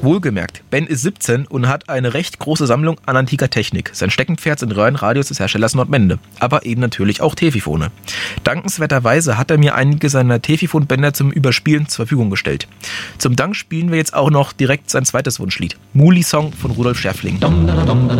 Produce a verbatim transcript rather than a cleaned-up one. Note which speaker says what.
Speaker 1: Wohlgemerkt, Ben ist siebzehn und hat eine recht große Sammlung an antiker Technik. Sein Steckenpferd sind Röhrenradios des Herstellers Nordmende, aber eben natürlich auch Tefifone. Dankenswerterweise hat er mir einige seiner Tefifon-Bänder zum Überspielen zur Verfügung gestellt. Zum Dank spielen wir jetzt auch noch direkt sein zweites Wunschlied, Muli-Song von Rudolf Scherfling.